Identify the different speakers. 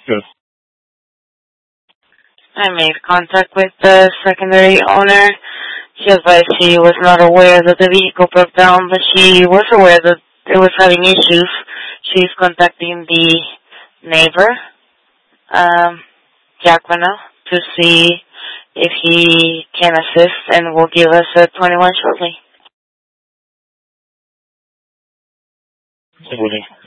Speaker 1: Yes.
Speaker 2: I made contact with the secondary owner. She advised she was not aware that the vehicle broke down, but she was aware that it was having issues. She's contacting the neighbor, Giacomo, to see if he can assist and will give us a 21 shortly.
Speaker 1: Really.